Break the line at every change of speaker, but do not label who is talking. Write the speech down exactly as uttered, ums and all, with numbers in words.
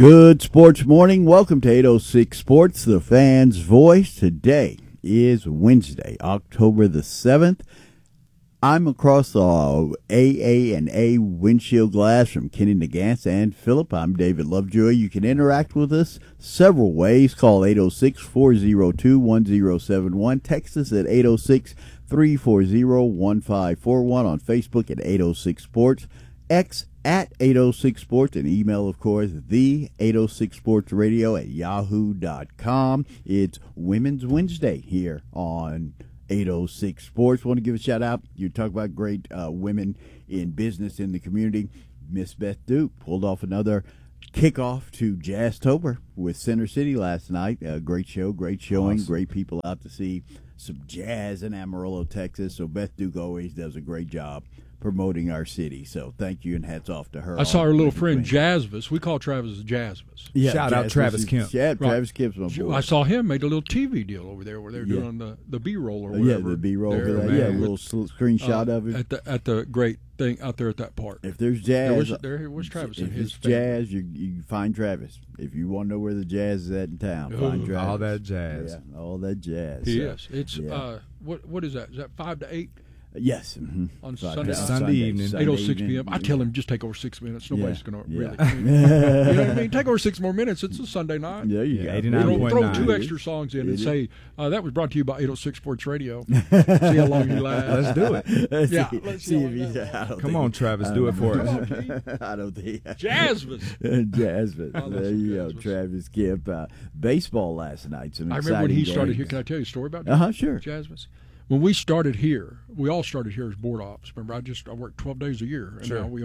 Good sports morning. Welcome to eight oh six Sports, the fan's voice. Today is Wednesday, October the seventh. I'm across the A A and A windshield glass from Kenny Nagance and Phillip. I'm David Lovejoy. You can interact with us several ways. Call eight oh six, four oh two, one oh seven one. Text us at eight oh six, three four oh, one five four one. On Facebook at eight oh six Sports. X at eight oh six Sports, and email, of course, the eight oh six Sports Radio at yahoo dot com. It's Women's Wednesday here on eight oh six Sports. Want to give a shout out. You talk about great uh, women in business in the community. Miss Beth Duke pulled off another kickoff to Jazztober with Center City last night. A great show, great showing, awesome. Great people out to see some jazz in Amarillo, Texas. So Beth Duke always does a great job promoting our city. So thank you and hats off to her.
I saw her little friend Jazzvis. We call Travis Jazzvis.
Yeah,
Shout out Travis Kemp.
Yeah,
Right.
Travis Kemp's my boy.
I saw him made a little T V deal over there where they're
Yeah.
doing the, the B-roll or
Uh,
whatever.
yeah, the B-roll
there,
for that.
man,
Yeah, a
with,
little sl- screenshot
uh,
of it.
at the at the great thing out there at that park.
If there's jazz,
There was, there was Travis
if
and his
it's
family.
jazz, you you find Travis. If you want to know where the jazz is at in town,
Ooh,
find Travis.
all that jazz.
Yeah, all that jazz.
He
So,
is. It's
yeah.
uh, what what is that? Is that five to eight
Yes. Mm-hmm.
on
Five
Sunday?
to-
Sunday evening.
Eight oh six p.m. I tell
him.
him just take over six minutes. Nobody's
Yeah,
gonna
yeah.
really. You know what I mean? Take over six more minutes. It's a Sunday night.
There you
Yeah,
go.
eighty-nine
Throw,
point
throw
nine.
two extra songs in
It
and
is.
say uh, that was brought to you by eight oh six Sports Radio. See how long you last.
Let's do it.
Let's
Yeah,
see,
let's
see
see
if
how
he's.
that
I don't
Come
think-
on, Travis,
I
do
don't
it for
know.
us.
I don't think.
Jazzvis.
Jasmine.
I love
There
some
you go,
Jasmine.
Travis Kemp. Uh, baseball last night. Some
I remember when he
exciting
started here.
games.
Can I tell you a story about
Uh huh. Sure.
Jasmine? When we started here, we all started here as board ops. Remember, I just I worked twelve days a year, and
Sure.
now we